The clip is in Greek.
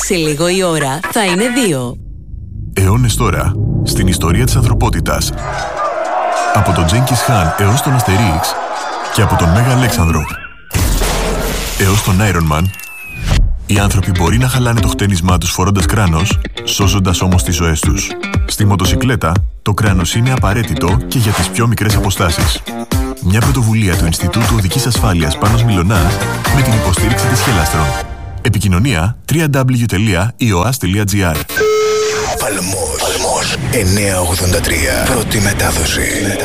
Σε λίγο η ώρα θα είναι 2. Αιώνες τώρα, στην ιστορία της ανθρωπότητας. Από τον Τζένκις Χαν έως τον Αστερίξ και από τον Μέγα Αλέξανδρο έως τον Iron Man, οι άνθρωποι μπορεί να χαλάνε το χτένισμά τους φορώντας κράνος, σώζοντας όμως τις ζωές τους. Στη μοτοσικλέτα, το κράνος είναι απαραίτητο και για τις πιο μικρές αποστάσεις. Μια πρωτοβουλία του Ινστιτούτου Οδικής Ασφάλειας Πάνος Μιλωνάς με την υποστήριξη της Χελάστρον. Επικοινωνία www.eoas.gr. Παλμός 983. Πρώτη μετάδοση.